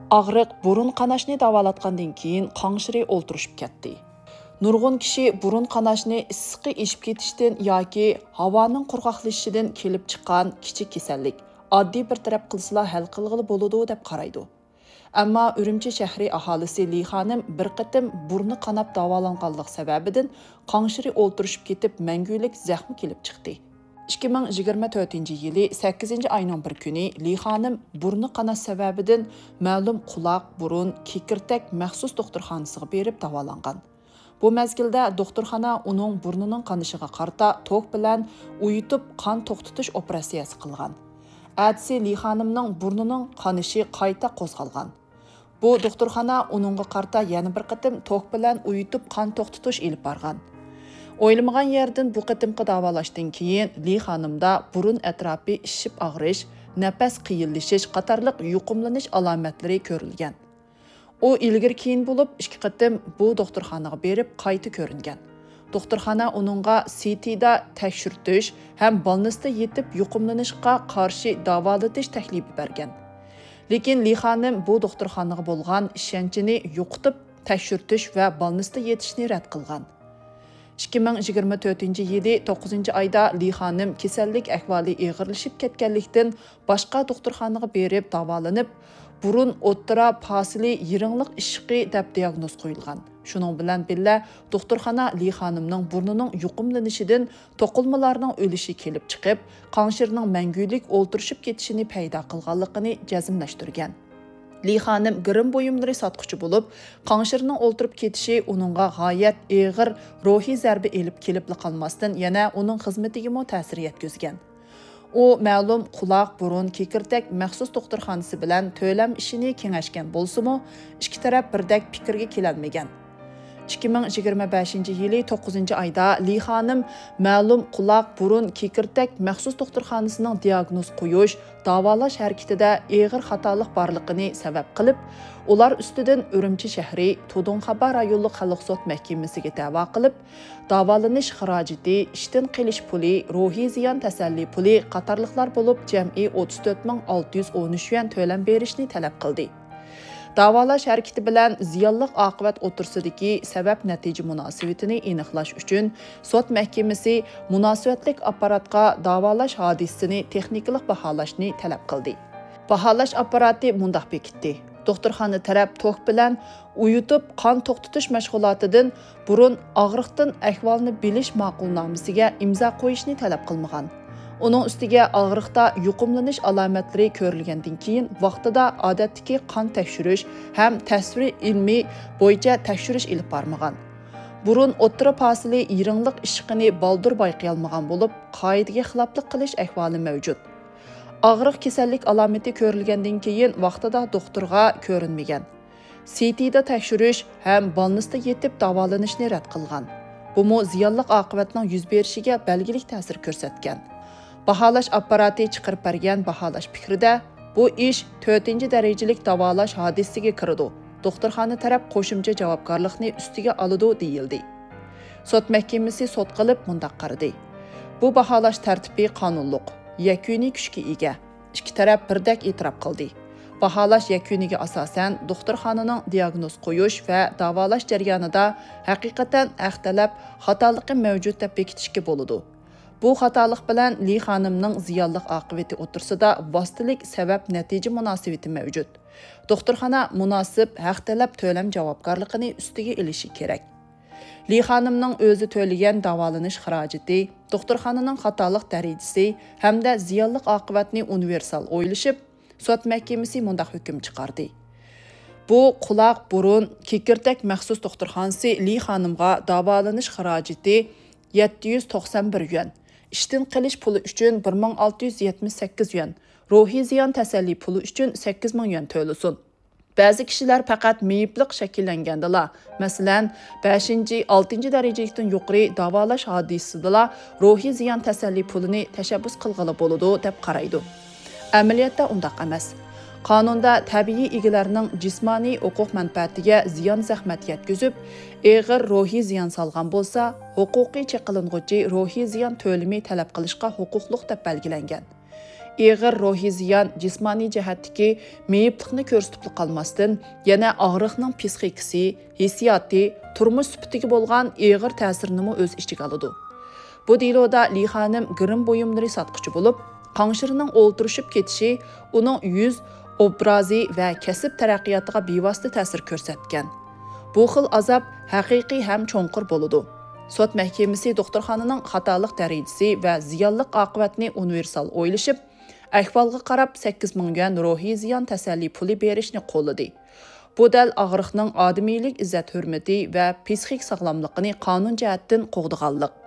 Ağrıq burun qanaşni davolatgandan keyin qanşiri o'ltirishib ketdi. Nurg'un kishi burun qanashni issiqi eshib ketishdan yoki havoning qurg'oqlashishidan kelib chiqqan kichik kasallik. Oddiy bir taraf qilsa hal qilg'ili bo'ladi deb qaraydi. Ammo Urumchi shahri aholisi Li xonim bir qatim burni qanab davolanganlik sababidan qanshiri o'ltirishib ketib mangulik zaxmi kelib chiqdi. 2024-yili 8-ayning bir kuni Li xonim burni qanash sababidan ma'lum quloq, burun, kekirtak maxsus doktorxonasiga berib davolangan. Bu mezgilda doktorxona uning burnining qanishiga qarta tok bilan uyutib qon to'xtatish operatsiyasi qilgan. Atsi Li xonimning burnining qanishi qayta qo'zg'algan. Bu doktorxona uningga qarta yana bir qatim tok bilan uyutib qon to'xtatish ilib borgan. O'ylamagan yerdan bu qatimqi davolashdan keyin Li xonimda burun atrofi ishib og'rish, nafas qiyinlashish qatorliq yuqumlanish alomatlari ko'rilgan. U ilgir keyin bo'lib 2 qatim bu doktorxonaga berib qayta ko'ringan. Doktorxona uningga CT'da tekshirtish ham bolnisda yetib yuqumlanishga qarshi davolatish taklifi bergan. Lekin Li xonim bu doktorxonaga bo'lgan ishonchini yo'qotib, tekshirtish va bolnisda yetishni rad qilgan. 2024-yili 9-oyda Li xonim kasallik ahvoli og'irlashib ketganlikdan boshqa doktorxonaga berib davolanib, burun o'ttira fasili yiringliq ishiqi deb diagnoz qo'yilgan. Shuning bilan birga doktorxona Li xonimning burnining yuqumlanishidan to'qilmalarning o'lishi kelib chiqib, qanshirning mangulik o'ltirishib ketishini paydo qilganligini jazmlashtirgan. Li xonim girim buyumlari sotquchi bo'lib, qanshirning o'ltirib ketishi uningga g'oyat og'ir ruhiy zarba elib kelib qolmasdan yana uning xizmatiga ta'sir yetkazgan. U ma'lum quloq, burun, kekirtak maxsus doktorxonasi bilan to'lam ishini kengashgan bo'lsa-mu, ikki taraf birdek fikrga kelolmagan. 2025-yili 9-oyda Li xonim ma'lum quloq, burun, kekirtak maxsus doktorxonasining diagnoz qo'yish, davolash harakatida og'ir xatolik borligini sabab qilib, ular ustidan Urumchi shahri Tudunxaba rayonlik xalq sud mahkamasiga da'vo qilib, davolanish xarajati, ishdan qilish puli, ruhiy ziyon tasalli puli qatorliqlar bo'lib jam'i 34613 yuan to'lam berishni talab qildi. Davolash harakati bilan ziyonliq oqibat o'tirsidagi sabab-natija munosabatini aniqlash uchun sud mahkamasi munosabatlik apparatga davolash hodisasini texnikalik baholashni talab qildi. Baholash apparati mundaq bekitdi. Doktorxona taraf tok bilan uyutib qon to'xtatish mashg'ulotidan burun og'riqdan ahvolni bilish ma'qulnomasiga imzo qo'yishni talab qilmagan. Uning ustiga og'riqda yuqumlanish alomatlari ko'rilgandan keyin vaqtida odatdagi qon tekshirish ham tasvir ilmiy bo'yicha tekshirish ilib bormagan. Burun o'ttira fasili yiringliq ishiqini baldur bayqay olmagan bo'lib, qoidaga xiloflik qilish ahvoli mavjud. Og'riq kasallik alomati ko'rilgandan keyin vaqtida doktorga ko'rinmagan. CT'da tekshirish ham bolnisda yetib davolanishni rad qilgan. Bu mu ziyonliq oqibatning yuz berishiga belgilik ta'sir ko'rsatgan. Baholash apparati chiqarib bergan baholash fikrida bu ish 4-darajalik davolash hodisasiga kirdi. Doktorxona taraf qo'shimcha javobgarlikni ustiga oladi deyildi. Sud mahkamasi sud qilib mundaq qaradi. Bu baholash tartibi qonunliq, yakuniy kuchga ega. Ikki taraf birdek e'tirof qildi. Baholash yakuniga asosan doktorxonaning diagnoz qo'yish va davolash jarayonida haqiqatan axtalab xatoligi mavjud deb bekitishga bo'ladi. Bu xatolik bilan Li xonimning ziyonliq oqibati o'tirsida vositalik sabab-natija munosabati mavjud. Doktorxona munosib haq talab to'lam javobgarligini ustiga ilishi kerak. Li xonimning o'zi to'lagan davolanish xarajati, doktorxonaning xatolik darajasi hamda ziyonliq oqibatni universal o'ylashib, sud mahkamasi mundaq hukm chiqardi. Bu quloq, burun, kekirtak maxsus doktorxonasi Li xonimga davolanish xarajati 791 yuan. İştin qilish puli uchun 1678 yuan, ruhiy ziyon tasalli puli uchun 8000 yuan to'lasin. Ba'zi kishilar faqat meyiblik shakllangandala, masalan, 5-6 darajalikdan yuqori davolash hodisasidala ruhiy ziyon tasalli pulini tashabbus qilg'ili bo'ladi deb qaraydi. Amaliyotda undaq emas. Qonunda tabiiy egalarning jismoniy huquq manfaatiga ziyon zahmat yetkazib, og'ir ruhiy ziyon solgan bo'lsa, huquqiy cheklang'uvchi ruhiy ziyon to'limi talab qilishga huquqliq deb belgilangan. Eğir ruhi ziyan jismani jihatdagi meyiplikni ko'rsatib qalmasdan, yana og'riqning psixikasi, hissiyoti, turmush sifatiga bo'lgan eğir ta'sirini o'z ichiga oladi. Bu deloda Li xonim girim buyumlari sotquchi bo'lib, qanshirining o'ltirishib ketishi uning yuz obrazi va kasb taraqqiyotiga bevosita ta'sir ko'rsatgan. Bu xil azob haqiqiy ham cho'nqur bo'ladi. Sot mahkamasi doktorxonaning xatolik darajasi va ziyonliq oqibatni universal o'ylashib, ahvolga qarab 8 ming yuan ruhiy ziyon tasalli puli berishni qo'lladi. Bu dal og'riqning odamiylik izzat hurmati va psixik sog'lomligini qonun jihatdan qo'g'diganlik.